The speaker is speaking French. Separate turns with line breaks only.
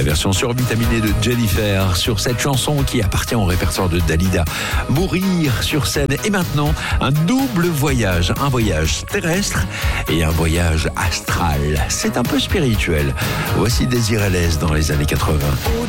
version survitaminée de Jennifer sur cette chanson qui appartient au répertoire de Dalida. Mourir sur scène. Et maintenant, un double voyage. Un voyage terrestre et un voyage astral. C'est un peu spirituel. Voici Désiré Lès dans les années 80.